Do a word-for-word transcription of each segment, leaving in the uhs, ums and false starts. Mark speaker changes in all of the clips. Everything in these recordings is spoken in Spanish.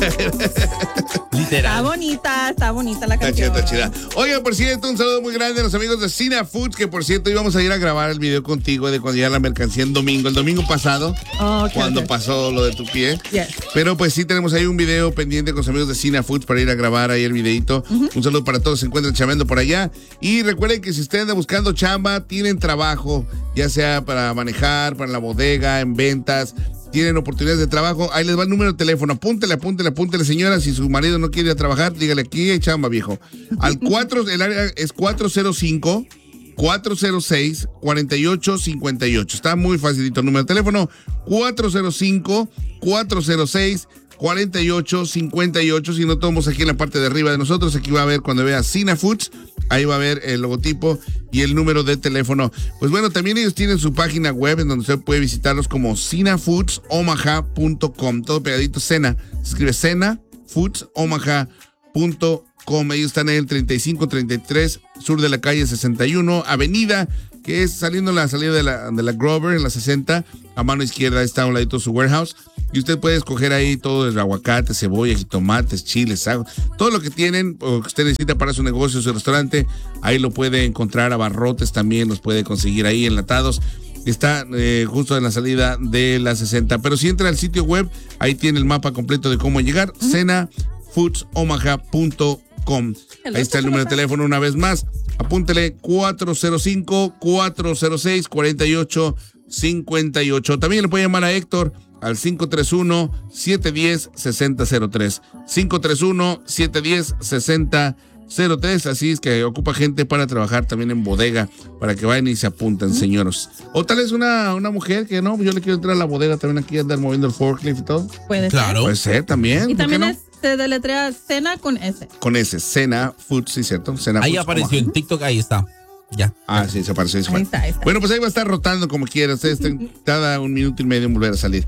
Speaker 1: Literal.
Speaker 2: Está bonita, está bonita la
Speaker 1: Está
Speaker 2: canción.
Speaker 1: chida, está chida. Oiga, por cierto, un saludo muy grande a los amigos de Cina Foods, que por cierto íbamos a ir a grabar el video contigo de cuando llega la mercancía el domingo, el domingo pasado,
Speaker 2: Oh, okay,
Speaker 1: cuando
Speaker 2: okay.
Speaker 1: pasó lo de tu pie.
Speaker 2: Yes.
Speaker 1: Pero pues sí tenemos ahí un video pendiente con los amigos de Cina Foods para ir a grabar ahí el videito. Uh-huh. Un saludo para todos, se encuentran chambeando por allá. Y recuerden que si usted anda buscando chamba, tienen trabajo, ya sea para manejar, para la bodega, en ventas, tienen oportunidades de trabajo, ahí les va el número de teléfono, apúntele, apúntele, apúntele, señora, si su marido no quiere ir a trabajar, dígale, aquí hay chamba, viejo. Al cuatro, el área es cuatro cero cinco, cuatro cero seis, cuatro ocho cinco ocho. Está muy facilito el número de teléfono, cuatro cero cinco, cuatro cero seis, cuatro ocho cinco ocho. Si no, tomamos aquí en la parte de arriba de nosotros, aquí va a ver cuando vea Cina Foods, ahí va a ver el logotipo y el número de teléfono. Pues bueno, también ellos tienen su página web en donde usted puede visitarlos como cena foods omaha punto com. Todo pegadito, Cena. Se escribe cena foods omaha punto com. Ellos están en el treinta y cinco treinta y tres sur de la calle sesenta y uno, avenida, que es saliendo la salida de la, de la Grover en la sesenta. A mano izquierda está a un ladito su warehouse. Y usted puede escoger ahí todo el aguacate, cebolla, jitomates, chiles, ajo, todo lo que tienen o que usted necesita para su negocio, su restaurante. Ahí lo puede encontrar. Abarrotes también los puede conseguir ahí enlatados. Está eh, justo en la salida de la sesenta. Pero si entra al sitio web, ahí tiene el mapa completo de cómo llegar. Uh-huh. cena foods omaha punto com. Ahí está el número de teléfono una vez más. Apúntele cuatro cero cinco, cuatro cero seis, cuatro ocho cinco ocho. También le puede llamar a Héctor al cinco tres uno, siete uno cero, seis cero cero tres. cinco tres uno, siete uno cero, seis cero cero tres. Así es que ocupa gente para trabajar también en bodega, para que vayan y se apunten, señoros. O tal vez una, una mujer que no, yo le quiero entrar a la bodega también aquí, andar moviendo el forklift y todo.
Speaker 2: Puede
Speaker 1: claro.
Speaker 2: ser.
Speaker 1: Puede ser también.
Speaker 2: Y también
Speaker 1: no?
Speaker 2: es, se deletrea Cena con S.
Speaker 1: Con S, Cena Foods, sí, cierto. Cena
Speaker 3: ahí
Speaker 1: Foods,
Speaker 3: apareció en TikTok, ahí está. Ya.
Speaker 1: Ah, sí, se apareció.
Speaker 2: Ahí está, ahí está.
Speaker 1: Bueno, pues ahí va a estar rotando como quiera. Ustedes cada un minuto y medio en volver a salir.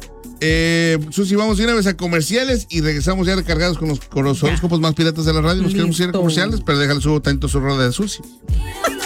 Speaker 1: Eh, Susi, vamos de una vez a comerciales y regresamos ya recargados con los, con los horóscopos más piratas de la radio. Nos queremos ir a comerciales, pero déjale subo tanto su rueda de Susi.